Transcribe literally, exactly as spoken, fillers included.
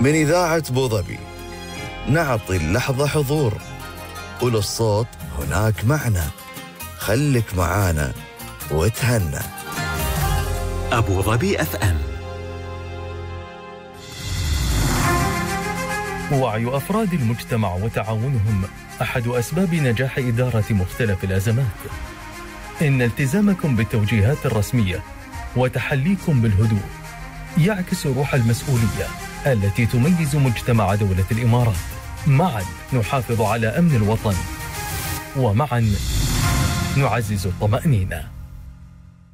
من إذاعة أبوظبي نعطي اللحظة حضور، وللصوت هناك معنى. خلك معانا وتهنى. أبوظبي أف أم. وعي أفراد المجتمع وتعاونهم أحد أسباب نجاح إدارة مختلف الأزمات. إن التزامكم بالتوجيهات الرسمية وتحليكم بالهدوء يعكس روح المسؤولية التي تميز مجتمع دولة الإمارات. معا نحافظ على أمن الوطن، ومعا نعزز الطمأنينة.